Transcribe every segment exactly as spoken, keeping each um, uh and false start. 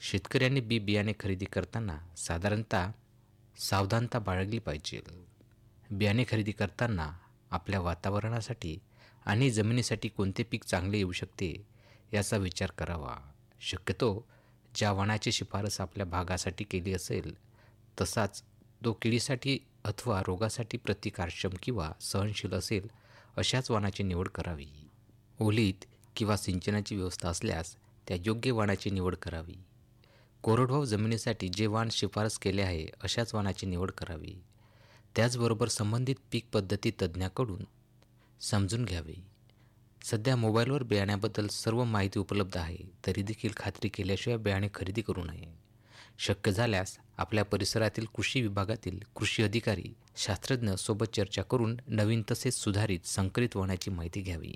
शेतकऱ्यांनी बी बियाणे खरेदी करताना साधारणतः सावधानता बाळगली पाहिजे. बियाणे खरेदी करताना आपल्या वातावरणासाठी आणि जमिनीसाठी कोणते पीक चांगले येऊ शकते याचा विचार करावा. शक्यतो ज्या वाणाची शिफारस आपल्या भागासाठी केली असेल तसाच तो किडीसाठी अथवा रोगासाठी प्रतिकारक्षम किंवा सहनशील असेल अशाच वाणाची निवड करावी. ओलीत किंवा सिंचनाची व्यवस्था असल्यास त्या योग्य वाणाची निवड करावी. कोरडवाहू जमिनीसाठी जे वाण शिफारस केले आहे अशाच वाणाची निवड करावी. त्याचबरोबर संबंधित पीक पद्धती तज्ज्ञाकडून समजून घ्यावे. सध्या मोबाईलवर बियाण्याबद्दल सर्व माहिती उपलब्ध आहे, तरी देखील खात्री केल्याशिवाय बियाणे खरेदी करू नये. शक्य झाल्यास आपल्या परिसरातील कृषी विभागातील कृषी अधिकारी, शास्त्रज्ञ सोबत चर्चा करून नवीन तसेच सुधारित संकरित वाणाची माहिती घ्यावी.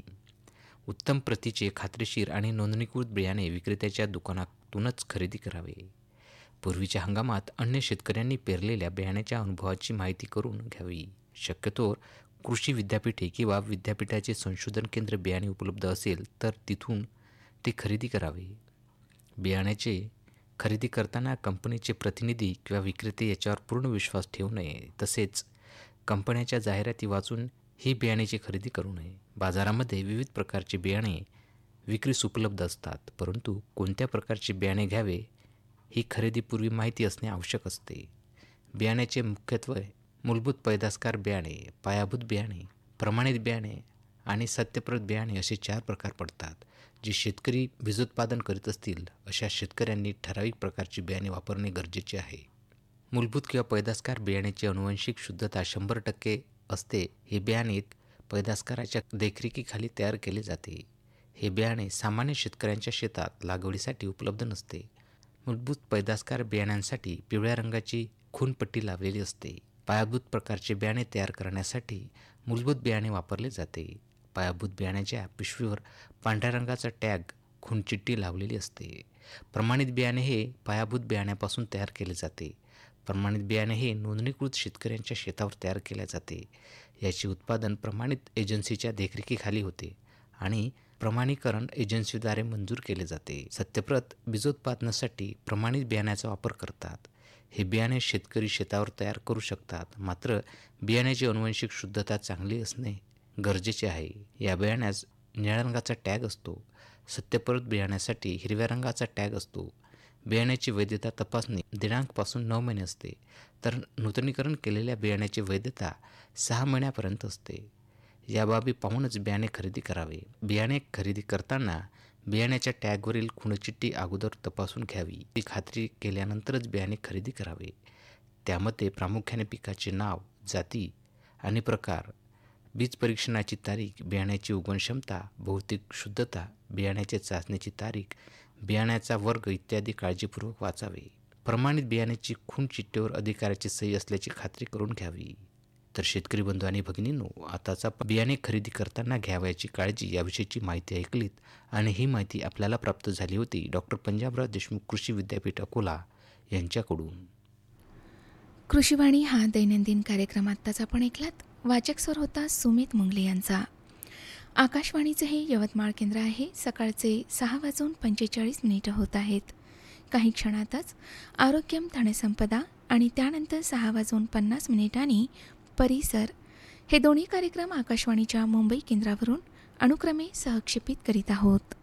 उत्तम प्रतीचे खात्रीशीर आणि नोंदणीकृत बियाणे विक्रेत्याच्या दुकानातूनच खरेदी करावे. पूर्वीच्या हंगामात अन्य शेतकऱ्यांनी पेरलेल्या बियाण्याच्या अनुभवाची माहिती करून घ्यावी. शक्यतोवर कृषी विद्यापीठे किंवा विद्यापीठाचे संशोधन केंद्र बियाणे उपलब्ध असेल तर तिथून ते खरेदी करावे. बियाण्याचे खरेदी करताना कंपनीचे प्रतिनिधी किंवा विक्रेते याच्यावर पूर्ण विश्वास ठेवू नये. तसेच कंपन्यांच्या जाहिराती वाचून ही बियाण्याची खरेदी करू नये. बाजारामध्ये विविध प्रकारचे बियाणे विक्रीस उपलब्ध असतात, परंतु कोणत्या प्रकारचे बियाणे घ्यावे ही खरेदीपूर्वी माहिती असणे आवश्यक असते. बियाण्याचे मुख्यत्वे मूलभूत पैदासकार बियाणे, पायाभूत बियाणे, प्रमाणित बियाणे आणि सत्यप्रत बियाणे असे चार प्रकार पडतात. जे शेतकरी बीजोत्पादन करीत असतील अशा शेतकऱ्यांनी ठराविक प्रकारचे बियाणे वापरणे गरजेचे आहे. मूलभूत किंवा पैदासकार बियाण्याची अनुवंशिक शुद्धता शंभर टक्के असते. हे बियाणे पैदासकाराच्या देखरेखीखाली तयार केले जाते. हे बियाणे सामान्य शेतकऱ्यांच्या शेतात लागवडीसाठी उपलब्ध नसते. मूलभूत पैदासकार बियाण्यांसाठी पिवळ्या रंगाची खूनपट्टी लावलेली असते. पायाभूत प्रकारचे बियाणे तयार करण्यासाठी मूलभूत बियाणे वापरले जाते. पायाभूत बियाण्याच्या पिशवीवर पांढऱ्या रंगाचा टॅग खूनचिठ्ठी लावलेली असते. प्रमाणित बियाणे हे पायाभूत बियाण्यापासून तयार केले जाते. प्रमाणित बियाणे हे नोंदणीकृत शेतकऱ्यांच्या शेतावर तयार केले जाते. याचे उत्पादन प्रमाणित एजन्सीच्या देखरेखीखाली होते आणि प्रमाणीकरण एजन्सीद्वारे मंजूर केले जाते. सत्यप्रत बीजोत्पादनासाठी प्रमाणित बियाण्याचा वापर करतात. हे बियाणे शेतकरी शेतावर तयार करू शकतात, मात्र बियाण्याची अनुवंशिक शुद्धता चांगली असणे गरजेचे आहे. या बियाण्यास निळ्या रंगाचा टॅग असतो. सत्यप्रत बियाण्यासाठी हिरव्या रंगाचा टॅग असतो. बियाण्याची वैधता तपासणी दिनांकपासून नऊ महिने असते, तर नूतनीकरण केलेल्या बियाण्याची वैधता सहा महिन्यापर्यंत असते. या बाबी पाहूनच बियाणे खरेदी करावे. बियाणे खरेदी करताना बियाण्याच्या टॅगवरील खूणचिठ्ठी अगोदर तपासून घ्यावी. ती खात्री केल्यानंतरच बियाणे खरेदी करावे. त्यामध्ये प्रामुख्याने पिकाचे नाव, जाती आणि प्रकार, बीज परीक्षणाची तारीख, बियाण्याची उगवण क्षमता, भौतिक शुद्धता, बियाण्याच्या चाचणीची तारीख, बियाण्याचा वर्ग इत्यादी काळजीपूर्वक वाचावे. प्रमाणित बियाण्याची खूणचिठ्ठीवर अधिकाऱ्याची सही असल्याची खात्री करून घ्यावी. तर शेतकरी बंधू आणि भगिनींनो, आताचा बियाणे खरेदी करताना घ्यावयाची काळजी याविषयीची माहिती ऐकलीत आणि ही माहिती आपल्याला प्राप्त झाली होती डॉक्टर पंजाबराव देशमुख कृषी विद्यापीठ अकोला यांच्याकडून. कृषीवाणी हा दैनंदिन कार्यक्रम आत्ताच आपण ऐकलात. वाचक स्वर होता सुमित मुंगले यांचा. आकाशवाणीचे हे यवतमाळ केंद्र आहे. सकाळचे सहा वाजून पंचेचाळीस मिनिटं होत आहेत. काही क्षणातच आरोग्यम ठाणेसंपदा आणि त्यानंतर सहा वाजून पन्नास मिनिटांनी परिसर हे दोन्ही कार्यक्रम आकाशवाणीच्या मुंबई केंद्रावरून अनुक्रमे सहक्षेपित करीत आहोत.